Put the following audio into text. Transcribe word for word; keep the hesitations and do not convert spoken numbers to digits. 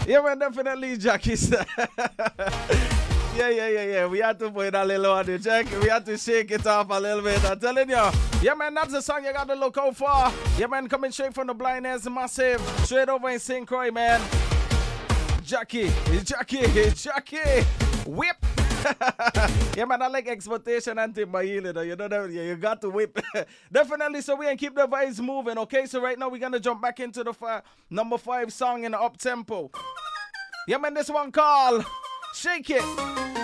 Yeah, man, definitely, Jackie. Yeah, yeah, yeah, yeah. We had to put a little on the check. We had to shake it off a little bit. I'm telling you. Yeah, man, that's the song you got to look out for. Yeah, man, coming straight from the Blindness Massive. Straight over in Saint Croix, man. Jackie, Jackie, Jackie. Whip. Yeah, man, I like exploitation and timber healing. You know that? Yeah, you got to whip. Definitely, so we can keep the vibes moving, okay? So right now, we're going to jump back into the fi- number five song in the up-tempo. Yeah, man, this one called Shake It.